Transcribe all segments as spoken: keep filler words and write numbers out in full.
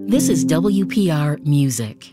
This is W P R Music.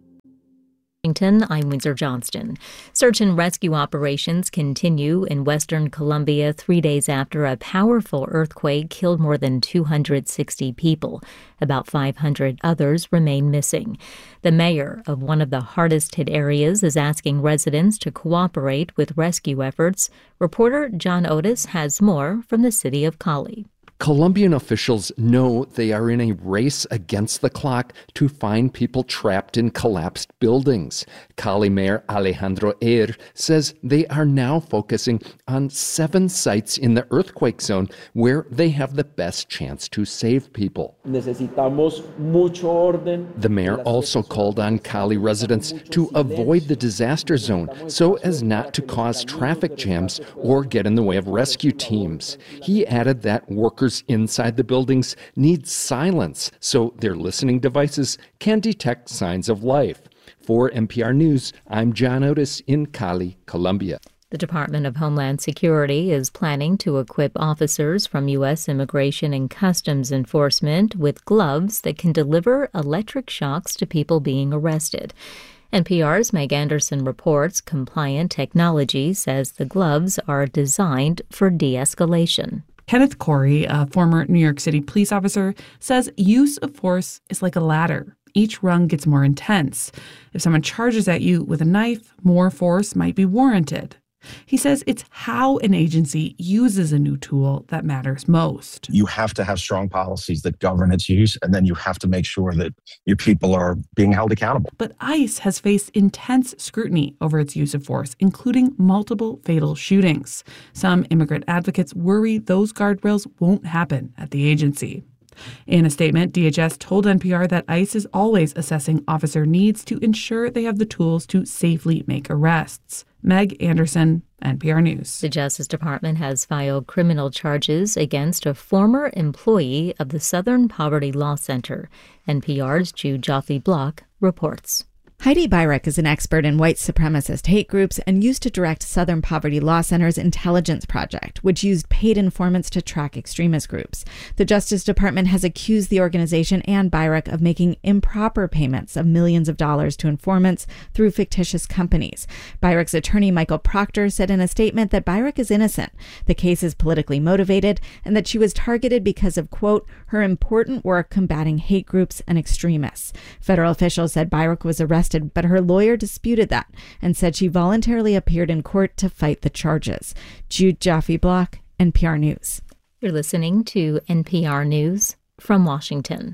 I'm Windsor Johnston. Search and rescue operations continue in western Colombia three days after a powerful earthquake killed more than two hundred sixty people. About five hundred others remain missing. The mayor of one of the hardest hit areas is asking residents to cooperate with rescue efforts. Reporter John Otis has more from the city of Cali. Colombian officials know they are in a race against the clock to find people trapped in collapsed buildings. Cali Mayor Alejandro Eir says they are now focusing on seven sites in the earthquake zone where they have the best chance to save people. Necesitamos mucho orden. The mayor also called on Cali residents to avoid the disaster zone so as not to cause traffic jams or get in the way of rescue teams. He added that workers inside the buildings need silence so their listening devices can detect signs of life. For N P R News, I'm John Otis in Cali, Colombia. The Department of Homeland Security is planning to equip officers from U S Immigration and Customs Enforcement with gloves that can deliver electric shocks to people being arrested. N P R's Meg Anderson reports Compliant Technology says the gloves are designed for de-escalation. Kenneth Corey, a former New York City police officer, says use of force is like a ladder. Each rung gets more intense. If someone charges at you with a knife, more force might be warranted. He says it's how an agency uses a new tool that matters most. You have to have strong policies that govern its use, and then you have to make sure that your people are being held accountable. But ICE has faced intense scrutiny over its use of force, including multiple fatal shootings. Some immigrant advocates worry those guardrails won't happen at the agency. In a statement, D H S told N P R that ICE is always assessing officer needs to ensure they have the tools to safely make arrests. Meg Anderson, N P R News. The Justice Department has filed criminal charges against a former employee of the Southern Poverty Law Center. N P R's Jude Joffe-Block reports. Heidi Beirich is an expert in white supremacist hate groups and used to direct Southern Poverty Law Center's intelligence project, which used paid informants to track extremist groups. The Justice Department has accused the organization and Beirich of making improper payments of millions of dollars to informants through fictitious companies. Beirich's attorney, Michael Proctor, said in a statement that Beirich is innocent, the case is politically motivated, and that she was targeted because of, quote, her important work combating hate groups and extremists. Federal officials said Beirich was arrested, but her lawyer disputed that and said she voluntarily appeared in court to fight the charges. Jude Joffe-Block, N P R News. You're listening to N P R News from Washington.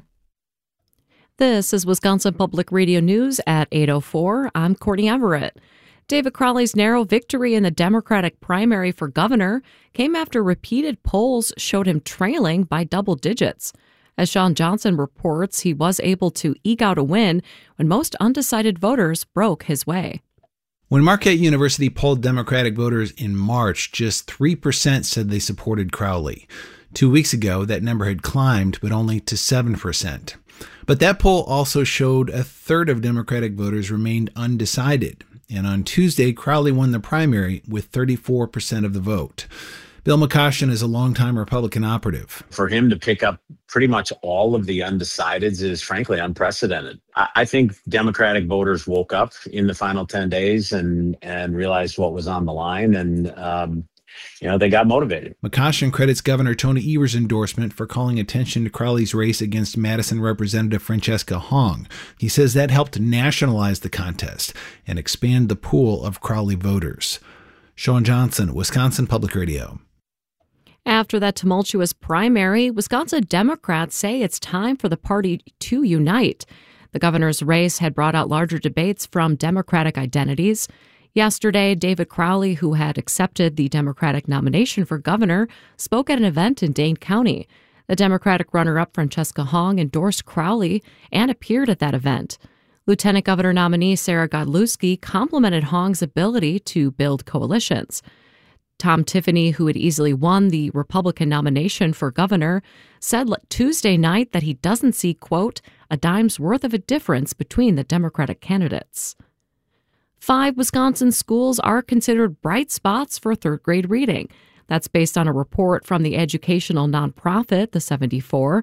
This is Wisconsin Public Radio News at eight oh four. I'm Courtney Everett. David Crowley's narrow victory in the Democratic primary for governor came after repeated polls showed him trailing by double digits. As Sean Johnson reports, he was able to eke out a win when most undecided voters broke his way. When Marquette University polled Democratic voters in March, just three percent said they supported Crowley. Two weeks ago, that number had climbed, but only to seven percent. But that poll also showed a third of Democratic voters remained undecided. And on Tuesday, Crowley won the primary with thirty-four percent of the vote. Bill McCoshen is a longtime Republican operative. For him to pick up pretty much all of the undecideds is frankly unprecedented. I, I think Democratic voters woke up in the final ten days and, and realized what was on the line, and um, you know, they got motivated. McCoshen credits Governor Tony Evers' endorsement for calling attention to Crowley's race against Madison Representative Francesca Hong. He says that helped nationalize the contest and expand the pool of Crowley voters. Sean Johnson, Wisconsin Public Radio. After that tumultuous primary, Wisconsin Democrats say it's time for the party to unite. The governor's race had brought out larger debates from Democratic identities. Yesterday, David Crowley, who had accepted the Democratic nomination for governor, spoke at an event in Dane County. The Democratic runner-up Francesca Hong endorsed Crowley and appeared at that event. Lieutenant Governor nominee Sarah Godlewski complimented Hong's ability to build coalitions. Tom Tiffany, who had easily won the Republican nomination for governor, said Tuesday night that he doesn't see, quote, a dime's worth of a difference between the Democratic candidates. Five Wisconsin schools are considered bright spots for third grade reading. That's based on a report from the educational nonprofit, the seventy-four.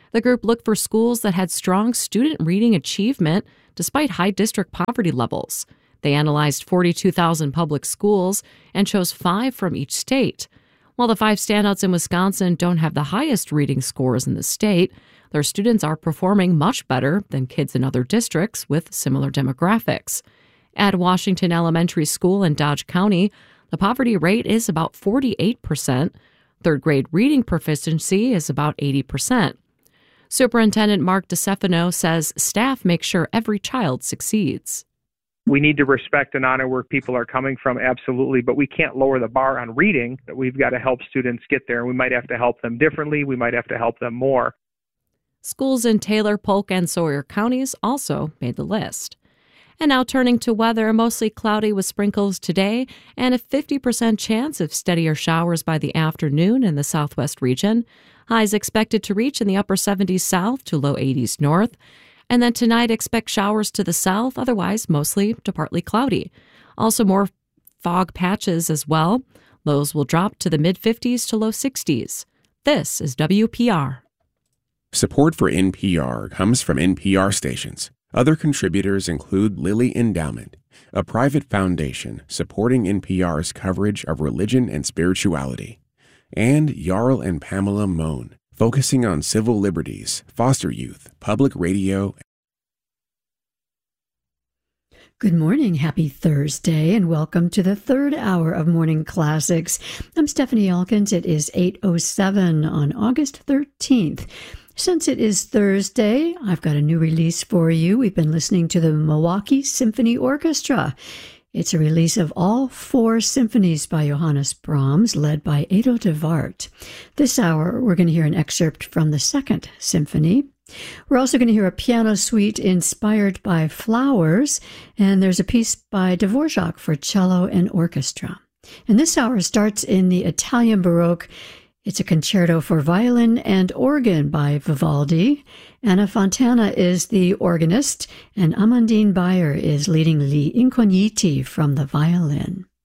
The group looked for schools that had strong student reading achievement despite high district poverty levels. They analyzed forty-two thousand public schools and chose five from each state. While the five standouts in Wisconsin don't have the highest reading scores in the state, their students are performing much better than kids in other districts with similar demographics. At Washington Elementary School in Dodge County, the poverty rate is about forty-eight percent. Third grade reading proficiency is about eighty percent. Superintendent Mark DeStefano says staff make sure every child succeeds. We need to respect and honor where people are coming from, absolutely, but we can't lower the bar on reading. We've got to help students get there. We might have to help them differently. We might have to help them more. Schools in Taylor, Polk, and Sawyer counties also made the list. And now turning to weather, mostly cloudy with sprinkles today and a fifty percent chance of steadier showers by the afternoon in the southwest region. Highs expected to reach in the upper seventies south to low eighties north. And then tonight, expect showers to the south, otherwise mostly to partly cloudy. Also more fog patches as well. Lows will drop to the mid-fifties to low sixties. This is W P R. Support for N P R comes from N P R stations. Other contributors include Lilly Endowment, a private foundation supporting N P R's coverage of religion and spirituality, and Jarl and Pamela Mohn, focusing on civil liberties, foster youth, public radio. Good morning, happy Thursday, and welcome to the third hour of Morning Classics. I'm Stephanie Elkins. It is eight oh seven on August thirteenth. Since it is Thursday, I've got a new release for you. We've been listening to the Milwaukee Symphony Orchestra. It's a release of all four symphonies by Johannes Brahms, led by Edo de Waart. This hour, we're going to hear an excerpt from the Second Symphony. We're also going to hear a piano suite inspired by flowers, and there's a piece by Dvorak for cello and orchestra. And this hour starts in the Italian Baroque. It's a concerto for violin and organ by Vivaldi. Anna Fontana is the organist, and Amandine Bayer is leading Gli Incogniti from the violin.